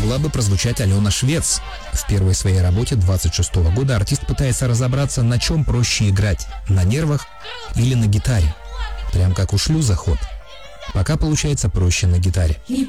могла бы прозвучать Алена Швец. В первой своей работе 26-го года артист пытается разобраться, на чем проще играть – на нервах или на гитаре. Прям как у шлюза ход. Пока получается проще на гитаре.